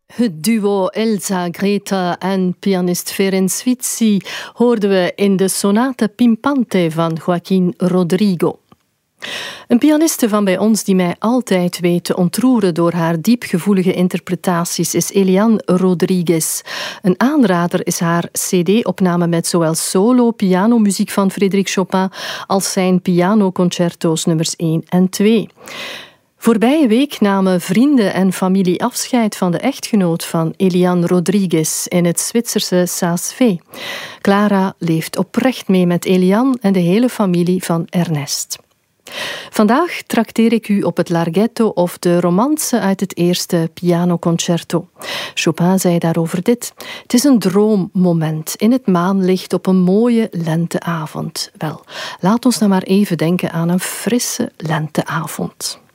Het duo Elsa Greta en pianist Ferenc Svitsi hoorden we in de sonate Pimpante van Joaquín Rodrigo. Een pianiste van bij ons die mij altijd weet te ontroeren door haar diepgevoelige interpretaties is Eliane Rodriguez. Een aanrader is haar cd-opname met zowel solo-pianomuziek van Frédéric Chopin als zijn pianoconcerto's nummers 1 en 2. Voorbije week namen vrienden en familie afscheid van de echtgenoot van Eliane Rodriguez in het Zwitserse Saas-Fee. Clara leeft oprecht mee met Eliane en de hele familie van Ernest. Vandaag trakteer ik u op het Larghetto of de romance uit het eerste pianoconcerto. Chopin zei daarover dit: het is een droommoment in het maanlicht op een mooie lenteavond. Wel, laat ons nou maar even denken aan een frisse lenteavond.